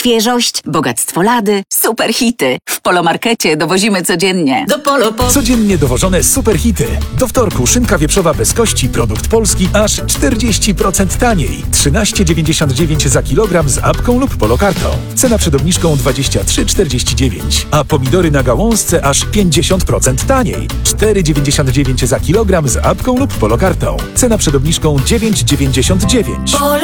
Świeżość, bogactwo lady, super hity. W Polomarkecie dowozimy codziennie. Do Polo. Codziennie dowożone super hity. Do wtorku szynka wieprzowa bez kości, produkt polski, aż 40% taniej. 13,99 za kilogram z apką lub polokartą. Cena przed obniżką 23,49. A pomidory na gałązce aż 50% taniej. 4,99 za kilogram z apką lub polokartą. Cena przed obniżką 9,99.